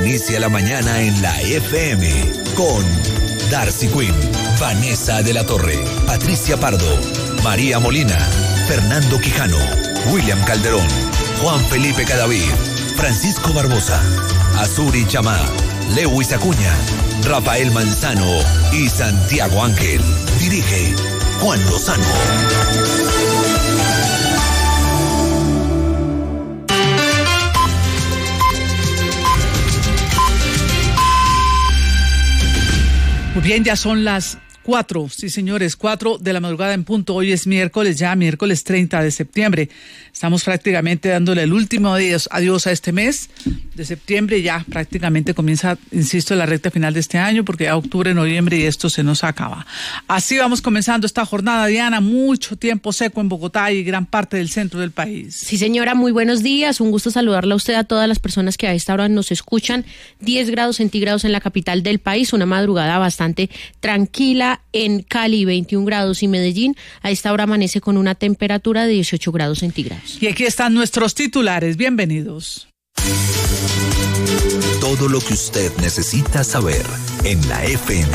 Inicia la mañana en la FM con Darcy Quinn, Vanessa de la Torre, Patricia Pardo, María Molina, Fernando Quijano, William Calderón, Juan Felipe Cadavid, Francisco Barbosa, Azuri Chamá, Lewis Acuña, Rafael Manzano y Santiago Ángel. Dirige Juan Lozano. Muy bien, ya son las 4, sí señores, 4 de la madrugada en punto. Hoy es miércoles 30 de septiembre. Estamos prácticamente dándole el último adiós a este mes de septiembre. Ya prácticamente comienza, insisto, la recta final de este año, porque ya octubre, noviembre y esto se nos acaba. Así vamos comenzando esta jornada, Diana. Mucho tiempo seco en Bogotá y gran parte del centro del país. Sí señora, muy buenos días. Un gusto saludarla a usted, a todas las personas que a esta hora nos escuchan. 10 grados centígrados en la capital del país, una madrugada bastante tranquila. En Cali, 21 grados y Medellín a esta hora amanece con una temperatura de 18 grados centígrados. Y aquí están nuestros titulares. Bienvenidos. Todo lo que usted necesita saber en la FM.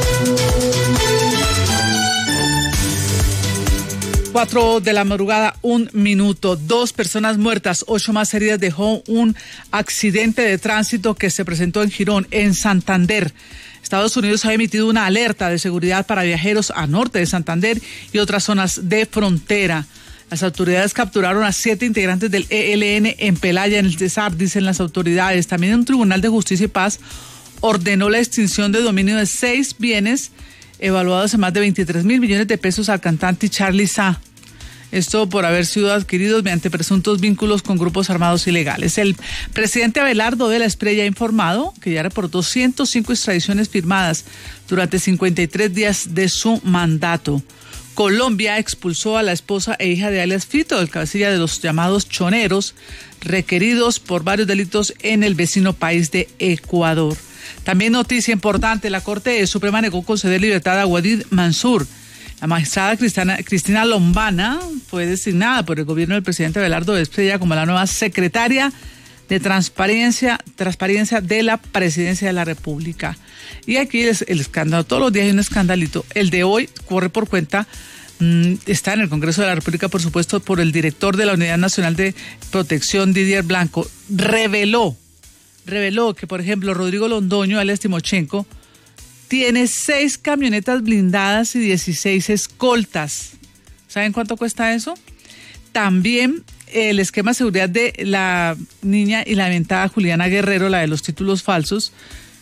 4 de la madrugada, 1 minuto. 2 personas muertas, 8 más heridas dejó un accidente de tránsito que se presentó en Girón, en Santander. Estados Unidos ha emitido una alerta de seguridad para viajeros a norte de Santander y otras zonas de frontera. Las autoridades capturaron a 7 integrantes del ELN en Pelaya, en el Cesar, dicen las autoridades. También un tribunal de justicia y paz ordenó la extinción de dominio de 6 bienes evaluados en más de 23 mil millones de pesos al cantante Charly Sa. Esto por haber sido adquiridos mediante presuntos vínculos con grupos armados ilegales. El presidente Abelardo de la Espriella ha informado que ya reportó 105 extradiciones firmadas durante 53 días de su mandato. Colombia expulsó a la esposa e hija de alias Fito, el cabecilla de los llamados choneros, requeridos por varios delitos en el vecino país de Ecuador. También noticia importante, la Corte Suprema negó conceder libertad a Walid Mansur. La magistrada Cristina Lombana fue designada por el gobierno del presidente Abelardo de Espriella como la nueva secretaria de transparencia de la Presidencia de la República. Y aquí es el escándalo, todos los días hay un escandalito. El de hoy corre por cuenta, está en el Congreso de la República, por supuesto, por el director de la Unidad Nacional de Protección, Didier Blanco. Reveló que, por ejemplo, Rodrigo Londoño, alias Timochenko, tiene 6 camionetas blindadas y 16 escoltas. ¿Saben cuánto cuesta eso? También el esquema de seguridad de la niña y la aventada Juliana Guerrero, la de los títulos falsos,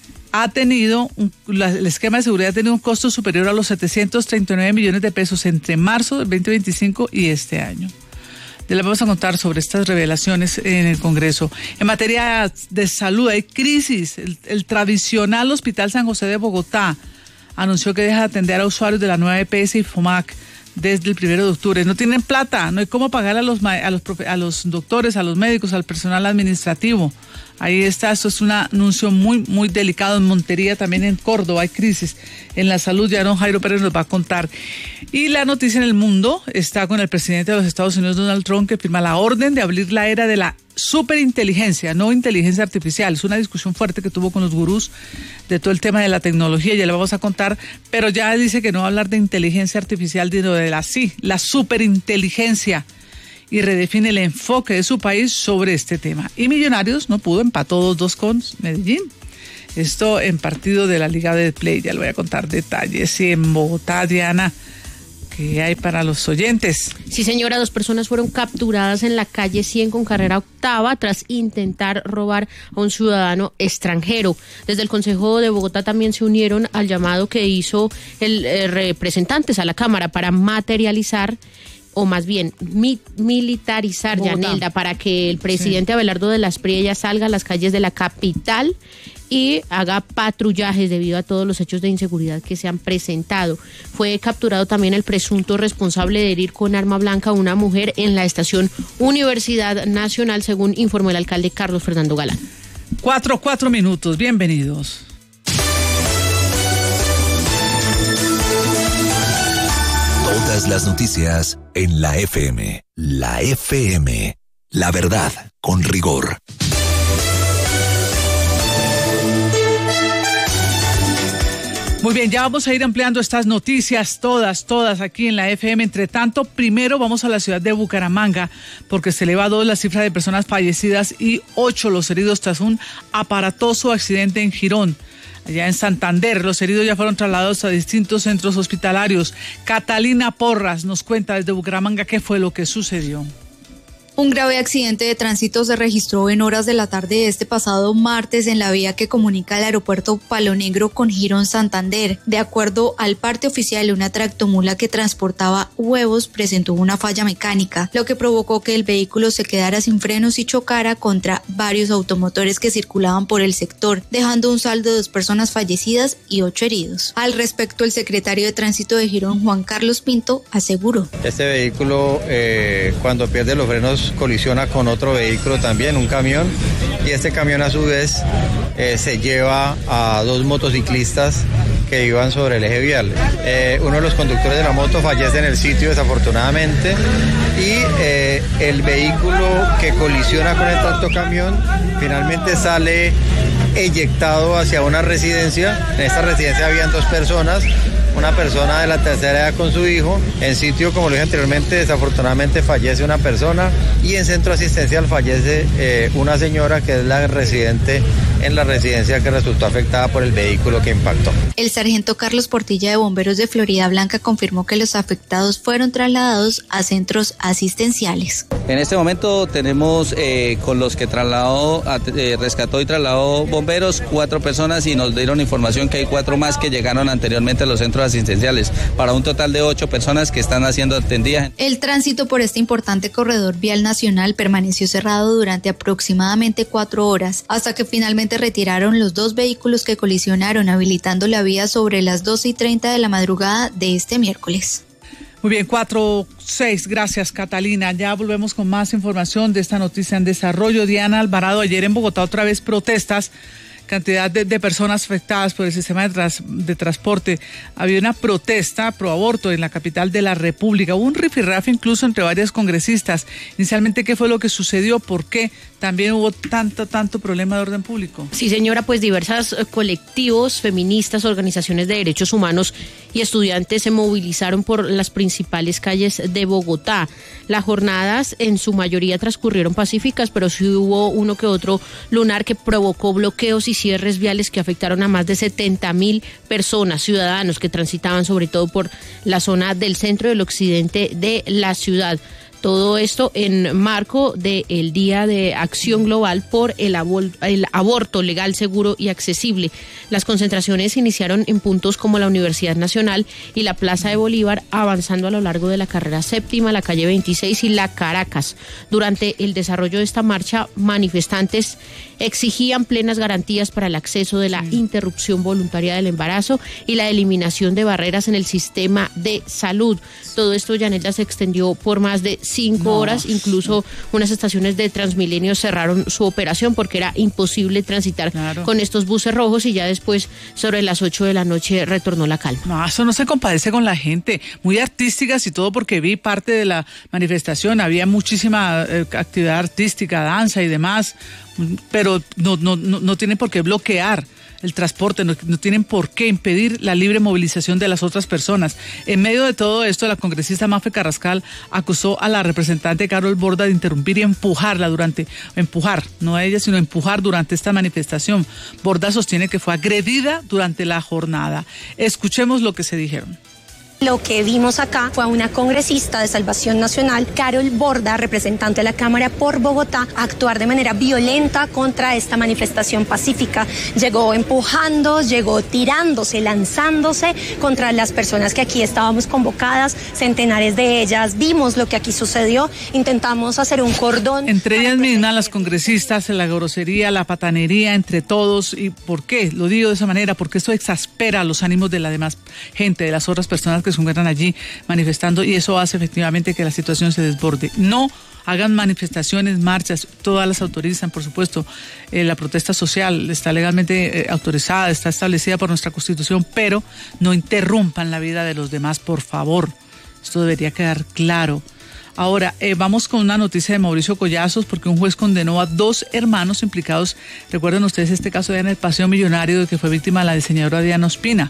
el esquema de seguridad ha tenido un costo superior a los 739 millones de pesos entre marzo del 2025 y este año. Les vamos a contar sobre estas revelaciones en el Congreso. En materia de salud hay crisis. El tradicional Hospital San José de Bogotá anunció que deja de atender a usuarios de la nueva EPS y FOMAC desde el 1 de octubre. No tienen plata, no hay cómo pagar a los doctores, a los médicos, al personal administrativo. Ahí está, esto es un anuncio muy, muy delicado. En Montería, también en Córdoba, hay crisis en la salud. Ya don Jairo Pérez nos va a contar. Y la noticia en el mundo está con el presidente de los Estados Unidos, Donald Trump, que firma la orden de abrir la era de la superinteligencia, no inteligencia artificial. Es una discusión fuerte que tuvo con los gurús de todo el tema de la tecnología, ya le vamos a contar, pero ya dice que no va a hablar de inteligencia artificial, sino de la superinteligencia, y redefine el enfoque de su país sobre este tema. Y Millonarios no pudo, empató 2-2 con Medellín. Esto en partido de la Liga de Play, ya le voy a contar detalles. Y en Bogotá, Diana, ¿qué hay para los oyentes? Sí, señora, 2 personas fueron capturadas en la calle 100 con carrera octava tras intentar robar a un ciudadano extranjero. Desde el Consejo de Bogotá también se unieron al llamado que hizo el representantes a la Cámara para materializar, o más bien militarizar, Bogotá, Yanelda, para que el presidente Abelardo de la Espriella salga a las calles de la capital y haga patrullajes debido a todos los hechos de inseguridad que se han presentado. Fue capturado también el presunto responsable de herir con arma blanca a una mujer en la estación Universidad Nacional, según informó el alcalde Carlos Fernando Galán. 4 minutos, bienvenidos. Todas las noticias en la FM. La FM. La verdad con rigor. Muy bien, ya vamos a ir ampliando estas noticias, todas aquí en la FM. Entre tanto, primero vamos a la ciudad de Bucaramanga, porque se eleva a 2 la cifra de personas fallecidas y 8 los heridos tras un aparatoso accidente en Girón. Allá en Santander, los heridos ya fueron trasladados a distintos centros hospitalarios. Catalina Porras nos cuenta desde Bucaramanga qué fue lo que sucedió. Un grave accidente de tránsito se registró en horas de la tarde de este pasado martes en la vía que comunica el aeropuerto Palo Negro con Girón, Santander. De acuerdo al parte oficial, una tractomula que transportaba huevos presentó una falla mecánica, lo que provocó que el vehículo se quedara sin frenos y chocara contra varios automotores que circulaban por el sector, dejando un saldo de 2 personas fallecidas y 8 heridos. Al respecto, el secretario de Tránsito de Girón, Juan Carlos Pinto, aseguró: este vehículo, cuando pierde los frenos, colisiona con otro vehículo también, un camión, y este camión a su vez se lleva a 2 motociclistas que iban sobre el eje vial. Uno de los conductores de la moto fallece en el sitio, desafortunadamente, y el vehículo que colisiona con el tractocamión finalmente sale eyectado hacia una residencia. En esta residencia habían 2 personas, una persona de la tercera edad con su hijo. En sitio, como lo dije anteriormente, desafortunadamente fallece una persona, y en centro asistencial fallece una señora que es la residente en la residencia que resultó afectada por el vehículo que impactó. El sargento Carlos Portilla de Bomberos de Florida Blanca confirmó que los afectados fueron trasladados a centros asistenciales. En este momento tenemos con los que rescató y trasladó bomberos 4 personas, y nos dieron información que hay 4 más que llegaron anteriormente a los centros asistenciales, para un total de 8 personas que están siendo atendidas. El tránsito por este importante corredor vial nacional permaneció cerrado durante aproximadamente 4 horas, hasta que finalmente retiraron los 2 vehículos que colisionaron, habilitando la vía sobre las 12:30 de la madrugada de este miércoles. Muy bien, 4:06, gracias Catalina. Ya volvemos con más información de esta noticia en desarrollo. Diana Alvarado, ayer en Bogotá otra vez protestas, cantidad de personas afectadas por el sistema de transporte. Había una protesta pro aborto en la capital de la República. Hubo un rifirrafe incluso entre varias congresistas. Inicialmente, ¿qué fue lo que sucedió? ¿Por qué también hubo tanto problema de orden público? Sí, señora, pues diversos colectivos feministas, organizaciones de derechos humanos y estudiantes se movilizaron por las principales calles de Bogotá. Las jornadas en su mayoría transcurrieron pacíficas, pero sí hubo uno que otro lunar que provocó bloqueos y cierres viales que afectaron a más de 70.000 personas, ciudadanos que transitaban sobre todo por la zona del centro y del occidente de la ciudad. Todo esto en marco del Día de Acción Global por el aborto legal, seguro y accesible. Las concentraciones iniciaron en puntos como la Universidad Nacional y la Plaza de Bolívar, avanzando a lo largo de la carrera séptima, la calle 26 y la Caracas. Durante el desarrollo de esta marcha, manifestantes exigían plenas garantías para el acceso de la interrupción voluntaria del embarazo y la eliminación de barreras en el sistema de salud. Todo esto, Yanela, se extendió por más de 5 horas. Incluso unas estaciones de Transmilenio cerraron su operación porque era imposible transitar con estos buses rojos, y ya después, sobre las 8 de la noche, retornó la calma. No, eso no se compadece con la gente. Muy artísticas y todo, porque vi parte de la manifestación. Había muchísima actividad artística, danza y demás, pero no tienen por qué bloquear el transporte, no tienen por qué impedir la libre movilización de las otras personas. En medio de todo esto, la congresista Mafe Carrascal acusó a la representante Carol Borda de interrumpir y empujar, no a ella, sino empujar durante esta manifestación. Borda sostiene que fue agredida durante la jornada. Escuchemos lo que se dijeron. Lo que vimos acá fue a una congresista de Salvación Nacional, Carol Borda, representante de la Cámara por Bogotá, actuar de manera violenta contra esta manifestación pacífica. Llegó empujando, llegó tirándose, lanzándose contra las personas que aquí estábamos convocadas, centenares de ellas. Vimos lo que aquí sucedió, intentamos hacer un cordón. Entre ellas mismas, las congresistas, la grosería, la patanería entre todos. ¿Y por qué? Lo digo de esa manera, porque esto exaspera los ánimos de la demás gente, de las otras personas que se encuentran allí manifestando, y eso hace efectivamente que la situación se desborde. No hagan manifestaciones, marchas, todas las autorizan, por supuesto. La protesta social está legalmente autorizada, está establecida por nuestra Constitución, pero no interrumpan la vida de los demás, por favor. Esto debería quedar claro. Ahora, vamos con una noticia de Mauricio Collazos, porque un juez condenó a 2 hermanos implicados. Recuerden ustedes este caso en el Paseo Millonario, de que fue víctima la diseñadora Diana Ospina.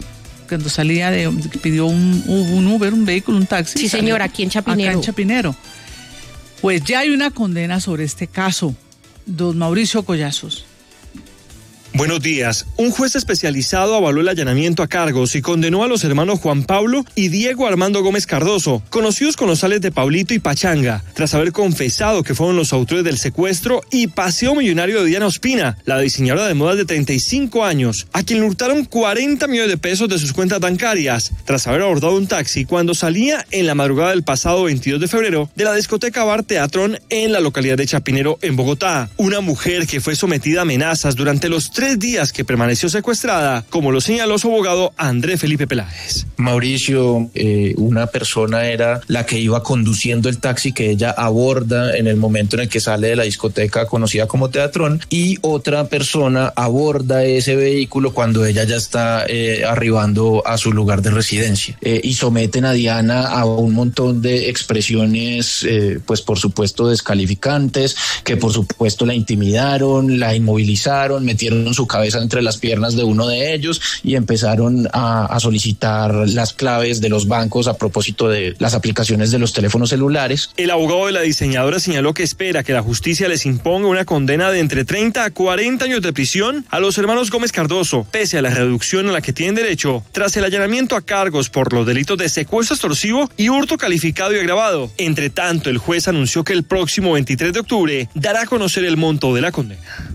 cuando salía pidió un Uber, un vehículo, un taxi. Sí, señora, aquí en Chapinero. Acá en Chapinero. Pues ya hay una condena sobre este caso. Don Mauricio Collazos. Buenos días. Un juez especializado avaló el allanamiento a cargos y condenó a los hermanos Juan Pablo y Diego Armando Gómez Cardoso, conocidos con los alias de Pablito y Pachanga, tras haber confesado que fueron los autores del secuestro y paseo millonario de Diana Ospina, la diseñadora de modas de 35 años, a quien le hurtaron 40 millones de pesos de sus cuentas bancarias, tras haber abordado un taxi cuando salía en la madrugada del pasado 22 de febrero de la discoteca Bar Teatrón en la localidad de Chapinero, en Bogotá. Una mujer que fue sometida a amenazas durante los 3 días que permaneció secuestrada, como lo señaló su abogado Andrés Felipe Peláez. Mauricio, una persona era la que iba conduciendo el taxi que ella aborda en el momento en el que sale de la discoteca conocida como Teatrón, y otra persona aborda ese vehículo cuando ella ya está arribando a su lugar de residencia, y someten a Diana a un montón de expresiones, pues por supuesto descalificantes, que por supuesto la intimidaron, la inmovilizaron, metieron su cabeza entre las piernas de uno de ellos y empezaron a solicitar las claves de los bancos a propósito de las aplicaciones de los teléfonos celulares. El abogado de la diseñadora señaló que espera que la justicia les imponga una condena de entre 30 a 40 años de prisión a los hermanos Gómez Cardoso, pese a la reducción a la que tienen derecho tras el allanamiento a cargos por los delitos de secuestro extorsivo y hurto calificado y agravado. Entre tanto, el juez anunció que el próximo 23 de octubre dará a conocer el monto de la condena.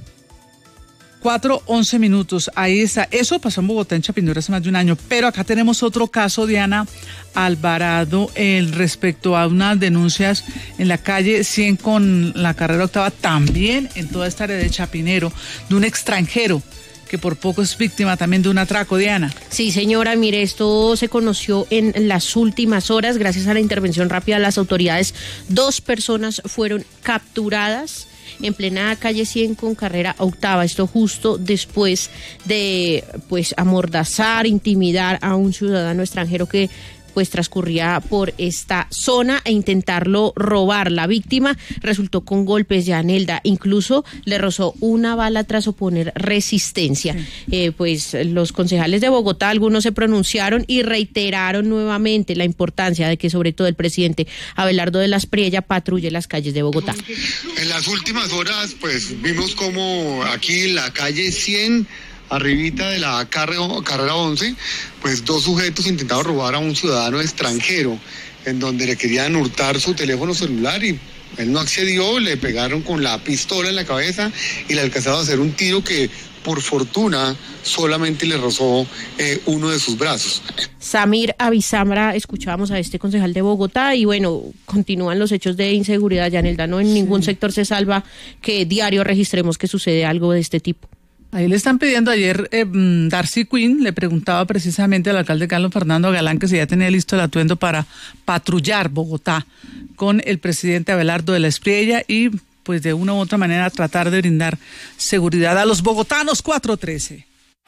4:11 minutos, ahí está. Eso pasó en Bogotá, en Chapinero, hace más de un año. Pero acá tenemos otro caso, Diana Alvarado, respecto a unas denuncias en la calle 100 con la carrera octava, también en toda esta área de Chapinero, de un extranjero que por poco es víctima también de un atraco, Diana. Sí, señora, mire, esto se conoció en las últimas horas, gracias a la intervención rápida de las autoridades. 2 personas fueron capturadas en plena calle 100 con carrera octava, esto justo después de pues amordazar, intimidar a un ciudadano extranjero que pues transcurría por esta zona e intentarlo robar. La víctima resultó con golpes de Anelda, incluso le rozó una bala tras oponer resistencia. Sí. Pues los concejales de Bogotá, algunos se pronunciaron y reiteraron nuevamente la importancia de que sobre todo el presidente Abelardo de la Espriella patrulle las calles de Bogotá. En las últimas horas pues vimos como aquí en la calle 100, arribita de la carrera 11, pues 2 sujetos intentaron robar a un ciudadano extranjero, en donde le querían hurtar su teléfono celular y él no accedió, le pegaron con la pistola en la cabeza y le alcanzaron a hacer un tiro que por fortuna solamente le rozó uno de sus brazos. Samir Avizambra, escuchábamos a este concejal de Bogotá y bueno, continúan los hechos de inseguridad, Yanelda, no en ningún sector se salva que diario registremos que sucede algo de este tipo. Ahí le están pidiendo ayer, Darcy Quinn le preguntaba precisamente al alcalde Carlos Fernando Galán que si ya tenía listo el atuendo para patrullar Bogotá con el presidente Abelardo de la Espriella y pues de una u otra manera tratar de brindar seguridad a los bogotanos. 4:13.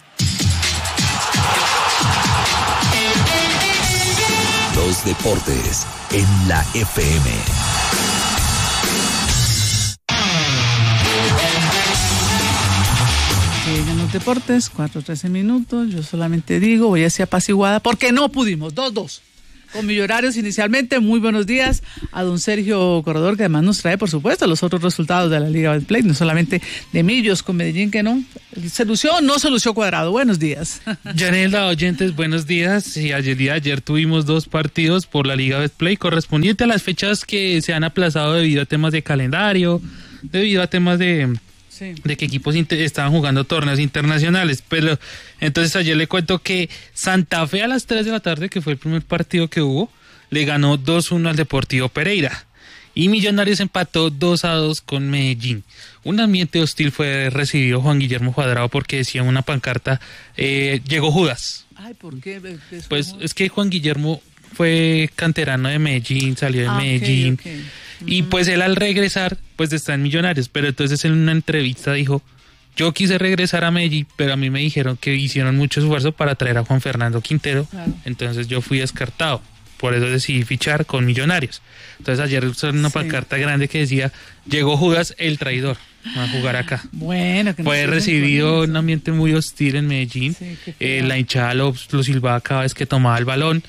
Los deportes en la FM. En los deportes, 4:13 minutos, yo solamente digo, voy a ser apaciguada, porque no pudimos, 2-2, con Millonarios inicialmente. Muy buenos días a don Sergio Corredor, que además nos trae, por supuesto, los otros resultados de la Liga Betplay, no solamente de Millos con Medellín, que no se lució Cuadrado. Buenos días. Yanelda, oyentes, buenos días. Sí, ayer tuvimos 2 partidos por la Liga Betplay, correspondiente a las fechas que se han aplazado debido a temas de calendario, debido a temas de que equipos estaban jugando torneos internacionales. Pero entonces ayer le cuento que Santa Fe a las 3 de la tarde, que fue el primer partido que hubo, le ganó 2-1 al Deportivo Pereira. Y Millonarios empató 2-2 con Medellín. Un ambiente hostil fue recibido Juan Guillermo Cuadrado porque decía una pancarta, llegó Judas. Ay, ¿por qué? Pues es que Juan Guillermo fue canterano de Medellín, salió de Medellín. Okay. Y pues él al regresar, pues está en Millonarios, pero entonces en una entrevista dijo, yo quise regresar a Medellín, pero a mí me dijeron que hicieron mucho esfuerzo para traer a Juan Fernando Quintero, claro. Entonces yo fui descartado, por eso decidí fichar con Millonarios. Entonces ayer usó una pancarta grande que decía, llegó Judas el traidor. a jugar acá. Bueno, que fue recibido en un ambiente muy hostil en Medellín. Sí, la hinchada lo silbaba cada vez que tomaba el balón.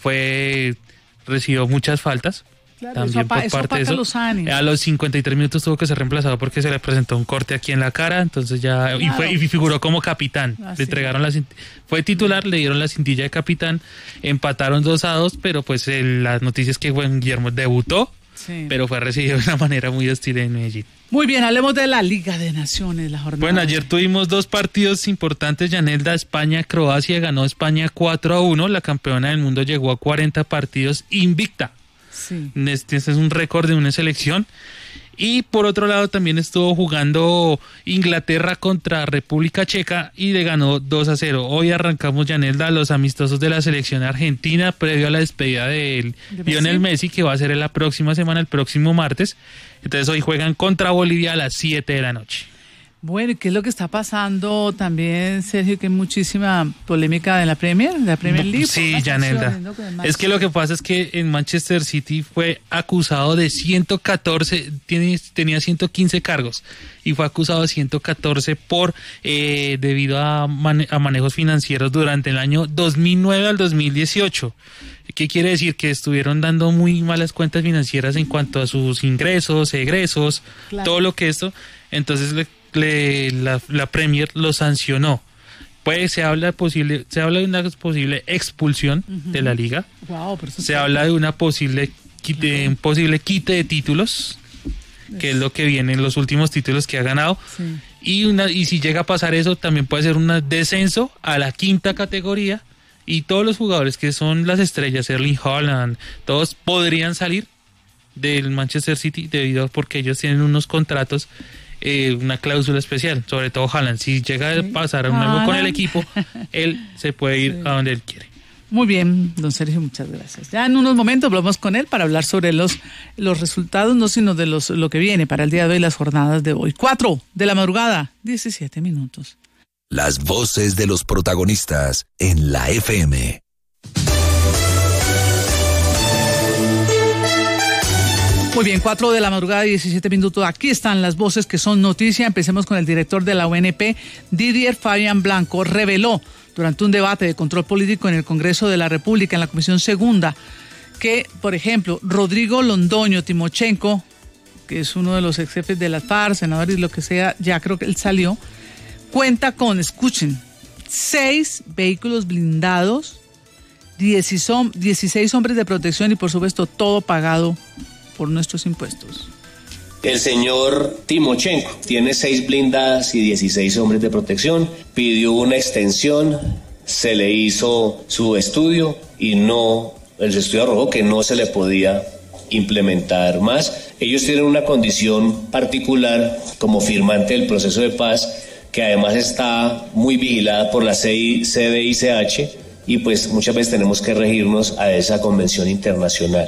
Recibió muchas faltas. Claro, también por parte de eso. A los 53 minutos tuvo que ser reemplazado porque se le presentó un corte aquí en la cara, entonces ya y figuró como capitán. Le entregaron fue titular, le dieron la cintilla de capitán, empataron 2-2, pero pues las noticias es que Guillermo debutó, pero fue recibido de una manera muy hostil en Medellín. Muy bien, hablemos de la Liga de Naciones, la jornada. Bueno, ayer tuvimos 2 partidos importantes, Yanelda. España-Croacia, ganó España 4-1, la campeona del mundo llegó a 40 partidos invicta. Sí. Este es un récord de una selección. Y por otro lado también estuvo jugando Inglaterra contra República Checa y le ganó 2-0. Hoy arrancamos, Yanelda, los amistosos de la selección argentina previo a la despedida de Lionel Messi, que va a ser en la próxima semana, el próximo martes. Entonces hoy juegan contra Bolivia a las 7 de la noche. Bueno, ¿y qué es lo que está pasando también, Sergio? Que hay muchísima polémica de la Premier League. Sí, Yanelda. Es que lo que pasa es que en Manchester City fue acusado de 114, tenía 115 cargos y fue acusado de 114 debido a manejos financieros durante el año 2009 al 2018. ¿Qué quiere decir? Que estuvieron dando muy malas cuentas financieras en cuanto a sus ingresos, egresos, todo lo que esto. Entonces la Premier lo sancionó. Pues se habla de una posible expulsión de la liga. Se habla de un posible quite de títulos, que es lo que viene en los últimos títulos que ha ganado. Sí. Y si llega a pasar eso, también puede ser un descenso a la 5ª categoría. Y todos los jugadores que son las estrellas, Erling Haaland, todos podrían salir del Manchester City porque ellos tienen unos contratos, una cláusula especial, sobre todo Haaland. Si llega a pasar algo con el equipo, él se puede ir a donde él quiere. Muy bien, don Sergio, muchas gracias. Ya en unos momentos hablamos con él para hablar sobre los resultados, no sino de lo que viene para el día de hoy, las jornadas de hoy. 4 de la madrugada, 17 minutos. Las voces de los protagonistas en la FM. Muy bien, 4 de la madrugada, 17 minutos. Aquí están las voces que son noticia. Empecemos con el director de la UNP, Didier Fabián Blanco. Reveló durante un debate de control político en el Congreso de la República, en la Comisión Segunda, que, por ejemplo, Rodrigo Londoño Timochenko, que es uno de los ex jefes de las FARC, senadores, lo que sea, ya creo que él salió, cuenta con, escuchen, 6 vehículos blindados, 16 hombres de protección y, por supuesto, todo pagado por nuestros impuestos. El señor Timochenko tiene 6 blindadas y 16 hombres de protección, pidió una extensión, se le hizo su estudio y el estudio arrojó que no se le podía implementar más. Ellos tienen una condición particular como firmante del proceso de paz, que además está muy vigilada por la CDICH, y pues muchas veces tenemos que regirnos a esa convención internacional.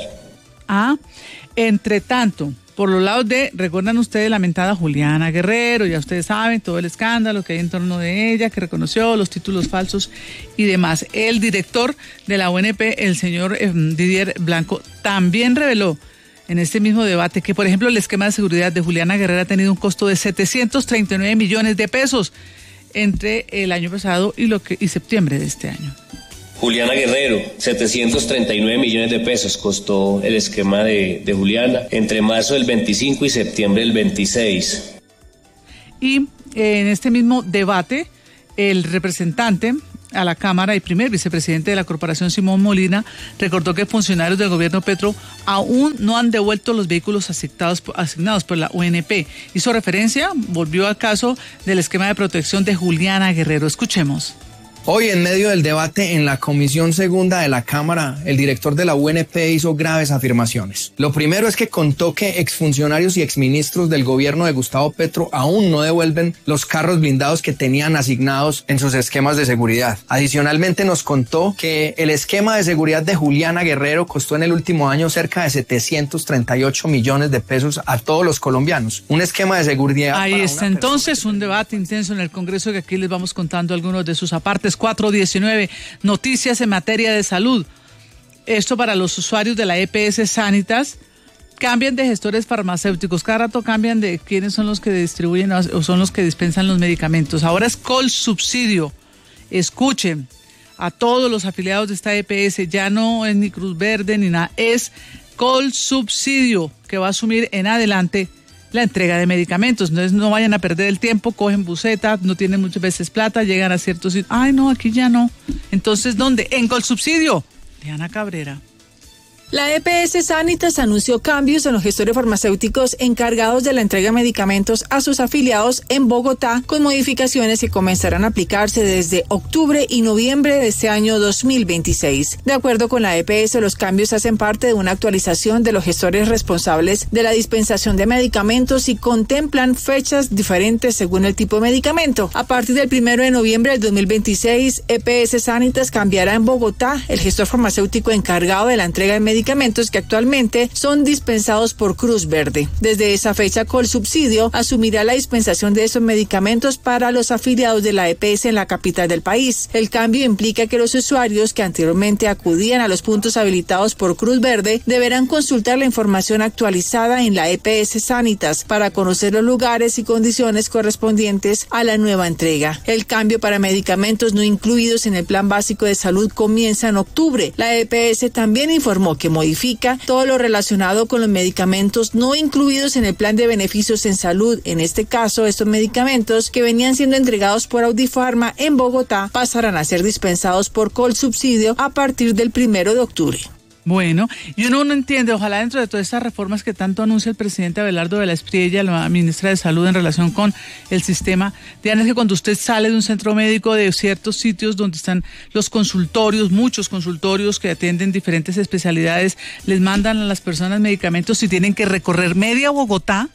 Entre tanto, por los lados recuerdan ustedes la mentada Juliana Guerrero, ya ustedes saben todo el escándalo que hay en torno de ella, que reconoció los títulos falsos y demás. El director de la UNP, el señor Didier Blanco, también reveló en este mismo debate que, por ejemplo, el esquema de seguridad de Juliana Guerrero ha tenido un costo de 739 millones de pesos entre el año pasado y septiembre de este año. Juliana Guerrero, 739 millones de pesos costó el esquema de Juliana entre marzo del 25 y septiembre del 26. Y en este mismo debate, el representante a la Cámara y primer vicepresidente de la corporación, Simón Molina, recordó que funcionarios del gobierno Petro aún no han devuelto los vehículos asignados por la UNP. Hizo referencia, volvió al caso del esquema de protección de Juliana Guerrero. Escuchemos. Hoy, en medio del debate en la Comisión Segunda de la Cámara, el director de la UNP hizo graves afirmaciones. Lo primero es que contó que exfuncionarios y exministros del gobierno de Gustavo Petro aún no devuelven los carros blindados que tenían asignados en sus esquemas de seguridad. Adicionalmente nos contó que el esquema de seguridad de Juliana Guerrero costó en el último año cerca de 738 millones de pesos a todos los colombianos. Un esquema de seguridad. Ahí está entonces un debate intenso en el Congreso que aquí les vamos contando algunos de sus apartes. 419, noticias en materia de salud. Esto para los usuarios de la EPS Sanitas, cambian de gestores farmacéuticos, cada rato cambian de quiénes son los que distribuyen o son los que dispensan los medicamentos. Ahora es Colsubsidio. Escuchen a todos los afiliados de esta EPS, ya no es ni Cruz Verde ni nada, es Colsubsidio que va a asumir en adelante la entrega de medicamentos. Entonces no vayan a perder el tiempo, cogen buseta, no tienen muchas veces plata, llegan a ciertos sitios, ay no, aquí ya no. Entonces, ¿dónde? En Colsubsidio. Diana Cabrera. La EPS Sanitas anunció cambios en los gestores farmacéuticos encargados de la entrega de medicamentos a sus afiliados en Bogotá, con modificaciones que comenzarán a aplicarse desde octubre y noviembre de este año 2026. De acuerdo con la EPS, los cambios hacen parte de una actualización de los gestores responsables de la dispensación de medicamentos y contemplan fechas diferentes según el tipo de medicamento. A partir del 1 de noviembre del 2026, EPS Sanitas cambiará en Bogotá el gestor farmacéutico encargado de la entrega de medicamentos que actualmente son dispensados por Cruz Verde. Desde esa fecha, Colsubsidio asumirá la dispensación de esos medicamentos para los afiliados de la EPS en la capital del país. El cambio implica que los usuarios que anteriormente acudían a los puntos habilitados por Cruz Verde deberán consultar la información actualizada en la EPS Sanitas para conocer los lugares y condiciones correspondientes a la nueva entrega. El cambio para medicamentos no incluidos en el Plan Básico de Salud comienza en octubre. La EPS también informó que modifica todo lo relacionado con los medicamentos no incluidos en el plan de beneficios en salud. En este caso, estos medicamentos que venían siendo entregados por Audifarma en Bogotá pasarán a ser dispensados por Colsubsidio a partir del 1 de octubre. Bueno, y uno no entiende, ojalá dentro de todas estas reformas que tanto anuncia el presidente Abelardo de la Espriella, la ministra de Salud, en relación con el sistema, Diana, es que cuando usted sale de un centro médico, de ciertos sitios donde están los consultorios, muchos consultorios que atienden diferentes especialidades, les mandan a las personas medicamentos y tienen que recorrer media Bogotá,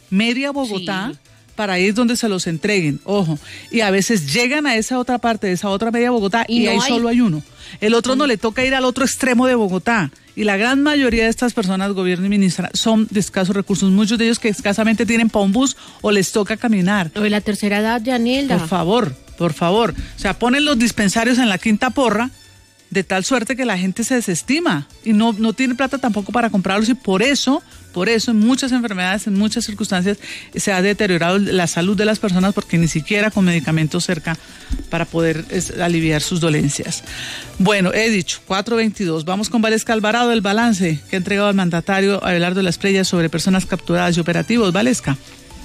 sí, para ir donde se los entreguen, ojo, y a veces llegan a esa otra parte, de esa otra media Bogotá, y ahí solo hay uno. El otro no, le toca ir al otro extremo de Bogotá. Y la gran mayoría de estas personas, gobierno y ministra, son de escasos recursos. Muchos de ellos que escasamente tienen para un bus o les toca caminar. Lo de la tercera edad, Yanelda. Por favor. O sea, ponen los dispensarios en la quinta porra, de tal suerte que la gente se desestima y no tiene plata tampoco para comprarlos, y por eso en muchas enfermedades, en muchas circunstancias se ha deteriorado la salud de las personas, porque ni siquiera con medicamentos cerca para poder aliviar sus dolencias. Bueno, he dicho, 4:22. Vamos con Valesca Alvarado, el balance que ha entregado el mandatario Abelardo de la Espriella sobre personas capturadas y operativos. Valesca.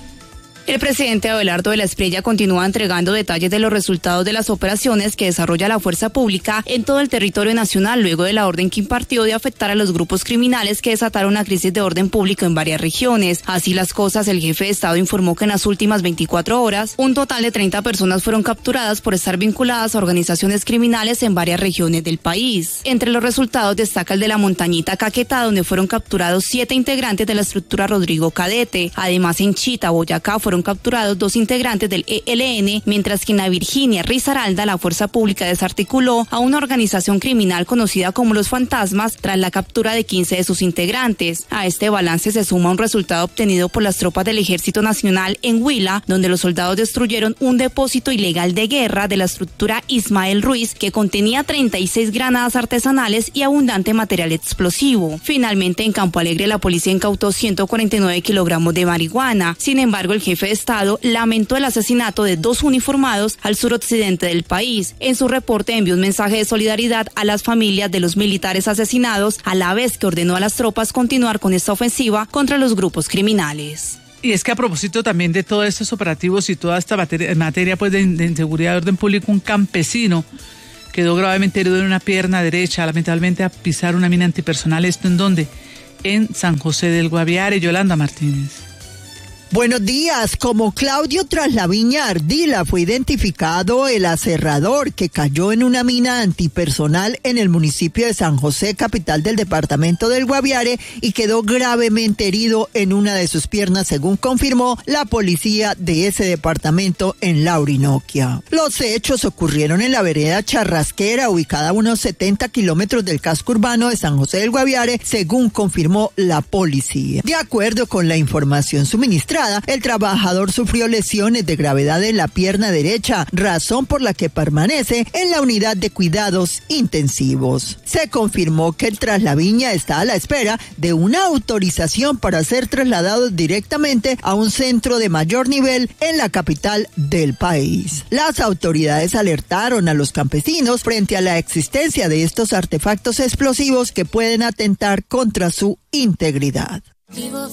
El presidente Abelardo de la Espriella continúa entregando detalles de los resultados de las operaciones que desarrolla la fuerza pública en todo el territorio nacional, luego de la orden que impartió de afectar a los grupos criminales que desataron una crisis de orden público en varias regiones. Así las cosas, el jefe de Estado informó que en las últimas 24 horas, un total de 30 personas fueron capturadas por estar vinculadas a organizaciones criminales en varias regiones del país. Entre los resultados destaca el de la Montañita, Caquetá, donde fueron capturados 7 integrantes de la estructura Rodrigo Cadete. Además, en Chita, Boyacá, fueron capturados 2 integrantes del ELN, mientras que en la Virginia, Risaralda, la fuerza pública desarticuló a una organización criminal conocida como Los Fantasmas tras la captura de 15 de sus integrantes. A este balance se suma un resultado obtenido por las tropas del Ejército Nacional en Huila, donde los soldados destruyeron un depósito ilegal de guerra de la estructura Ismael Ruiz, que contenía 36 granadas artesanales y abundante material explosivo. Finalmente, en Campo Alegre, la policía incautó 149 kilogramos de marihuana. Sin embargo, el jefe de Estado lamentó el asesinato de 2 uniformados al suroccidente del país. En su reporte envió un mensaje de solidaridad a las familias de los militares asesinados, a la vez que ordenó a las tropas continuar con esta ofensiva contra los grupos criminales. Y es que a propósito también de todos estos operativos y toda esta materia pues de inseguridad de orden público, un campesino quedó gravemente herido en una pierna derecha, lamentablemente a pisar una mina antipersonal. ¿Esto en dónde? En San José del Guaviare. Yolanda Martínez. Buenos días. Como Claudio Traslaviña Ardila fue identificado el aserrador que cayó en una mina antipersonal en el municipio de San José, capital del departamento del Guaviare, y quedó gravemente herido en una de sus piernas, según confirmó la policía de ese departamento en la Orinoquia. Los hechos ocurrieron en la vereda Charrasquera, ubicada a unos 70 kilómetros del casco urbano de San José del Guaviare, según confirmó la policía. De acuerdo con la información suministrada registrada, el trabajador sufrió lesiones de gravedad en la pierna derecha, razón por la que permanece en la unidad de cuidados intensivos. Se confirmó que el Traslaviña está a la espera de una autorización para ser trasladado directamente a un centro de mayor nivel en la capital del país. Las autoridades alertaron a los campesinos frente a la existencia de estos artefactos explosivos que pueden atentar contra su integridad.